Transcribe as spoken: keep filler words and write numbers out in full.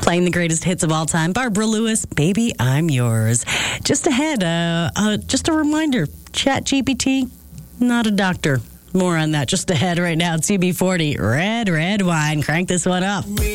Playing the greatest hits of all time. Barbara Lewis, Baby, I'm Yours. Just ahead, uh, uh, just a reminder, ChatGPT, not a doctor. More on that just ahead right now. It's C B forty, Red, Red Wine. Crank this one up.